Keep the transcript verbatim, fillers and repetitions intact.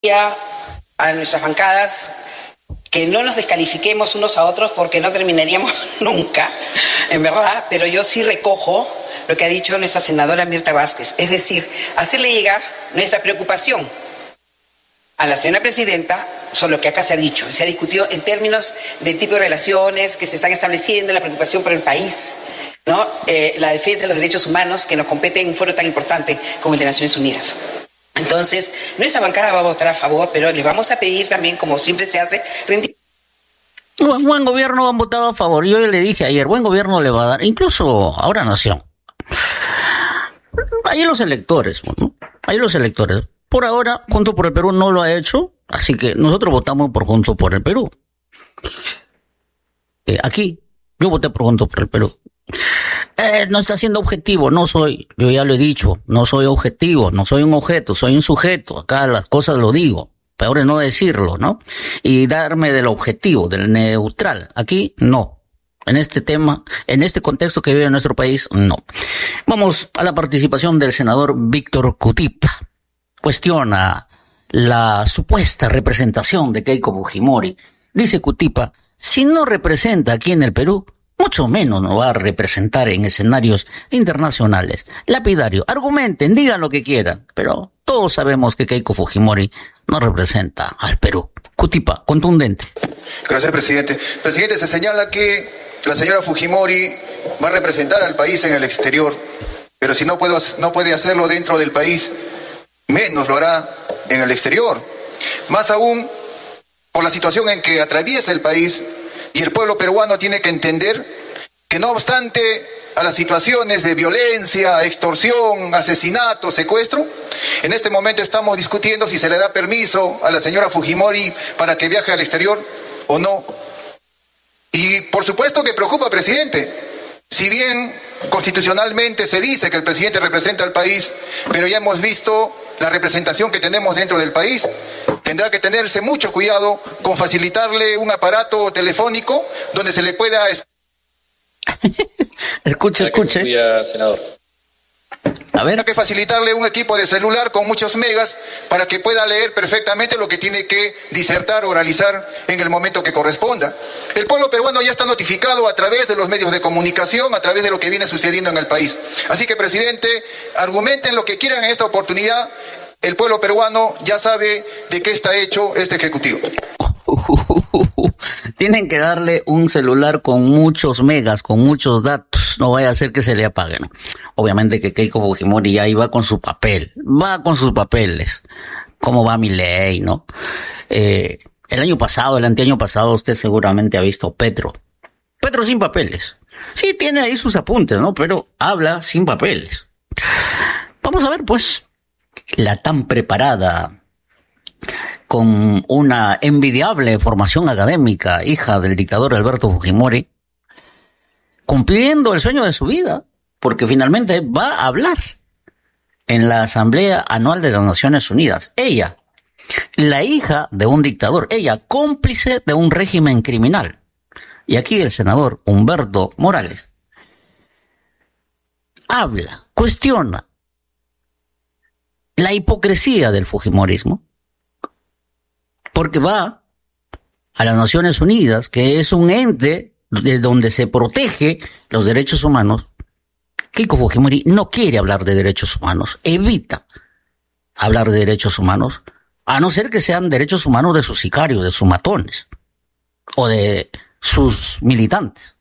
pediría a nuestras bancadas que no nos descalifiquemos unos a otros porque no terminaríamos nunca, en verdad, pero yo sí recojo lo que ha dicho nuestra senadora Mirta Vázquez, es decir, hacerle llegar nuestra preocupación a la señora presidenta sobre lo que acá se ha dicho. Se ha discutido en términos del tipo de relaciones que se están estableciendo, la preocupación por el país, ¿no? Eh, la defensa de los derechos humanos que nos compete en un foro tan importante como el de Naciones Unidas. Entonces, nuestra bancada va a votar a favor, pero le vamos a pedir también, como siempre se hace, rendir. Buen, buen gobierno han votado a favor. Yo le dije ayer, buen gobierno le va a dar, incluso ahora Nación. Ahí los electores, ¿no? Ahí los electores. Por ahora, Juntos por el Perú no lo ha hecho, así que nosotros votamos por Juntos por el Perú. Eh, aquí, yo voté por Juntos por el Perú. Eh, no está siendo objetivo, no soy, yo ya lo he dicho, no soy objetivo, no soy un objeto, soy un sujeto, acá las cosas lo digo, peor es no decirlo, ¿no? Y darme del objetivo, del neutral, aquí no, en este tema, en este contexto que vive en nuestro país, no. Vamos a la participación del senador Víctor Cutipa, cuestiona la supuesta representación de Keiko Fujimori, dice Cutipa, si no representa aquí en el Perú, mucho menos nos va a representar en escenarios internacionales. Lapidario, argumenten, digan lo que quieran, pero todos sabemos que Keiko Fujimori no representa al Perú. Cutipa, contundente. Gracias, presidente. Presidente, se señala que la señora Fujimori va a representar al país en el exterior, pero si no, puedo, no puede hacerlo dentro del país, menos lo hará en el exterior. Más aún, por la situación en que atraviesa el país, y el pueblo peruano tiene que entender que no obstante a las situaciones de violencia, extorsión, asesinato, secuestro, en este momento estamos discutiendo si se le da permiso a la señora Fujimori para que viaje al exterior o no. Y por supuesto que preocupa, presidente. Si bien constitucionalmente se dice que el presidente representa al país, pero ya hemos visto la representación que tenemos dentro del país, tendrá que tenerse mucho cuidado con facilitarle un aparato telefónico donde se le pueda... escuche, escuche. Senador. A ver. Hay que facilitarle un equipo de celular con muchos megas para que pueda leer perfectamente lo que tiene que disertar o realizar en el momento que corresponda. El pueblo peruano ya está notificado a través de los medios de comunicación, a través de lo que viene sucediendo en el país. Así que, presidente, argumenten lo que quieran en esta oportunidad. El pueblo peruano ya sabe de qué está hecho este ejecutivo. Tienen que darle un celular con muchos megas, con muchos datos. No vaya a ser que se le apaguen. Obviamente que Keiko Fujimori ya iba con su papel. Va con sus papeles. ¿Cómo va mi ley, no? Eh, el año pasado, el anteaño pasado, usted seguramente ha visto Petro. Petro sin papeles. Sí, tiene ahí sus apuntes, ¿no? Pero habla sin papeles. Vamos a ver, pues, la tan preparada, con una envidiable formación académica, hija del dictador Alberto Fujimori, cumpliendo el sueño de su vida, porque finalmente va a hablar en la Asamblea Anual de las Naciones Unidas. Ella, la hija de un dictador, ella cómplice de un régimen criminal. Y aquí el senador Humberto Morales habla, cuestiona la hipocresía del fujimorismo, porque va a las Naciones Unidas, que es un ente de donde se protege los derechos humanos. Keiko Fujimori no quiere hablar de derechos humanos, evita hablar de derechos humanos, a no ser que sean derechos humanos de sus sicarios, de sus matones, o de sus militantes.